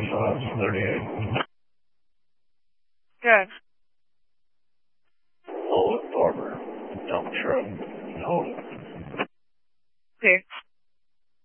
size 38. Good. Hold it, Barbara. Don't trip. Hold it. Okay.